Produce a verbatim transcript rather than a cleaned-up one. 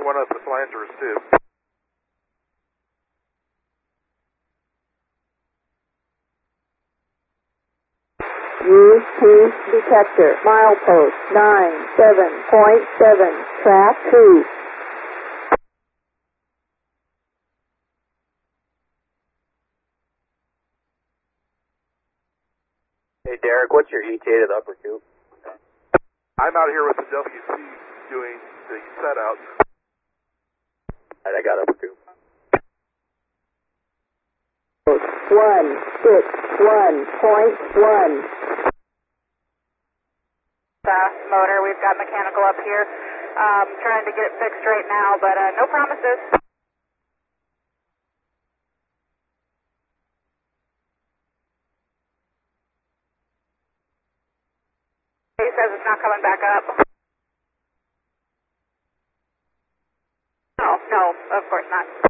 one of the flangers too. Use P detector, milepost nine seven point seven, track two. Hey Derek, what's your E T A to the upper tube? I'm out here with the W C doing the set-outs. Alright, I got upper tube. One six one point one. Uh, motor, we've got mechanical up here. Um, trying to get it fixed right now, but uh, no promises. He says it's not coming back up. No, no, of course not.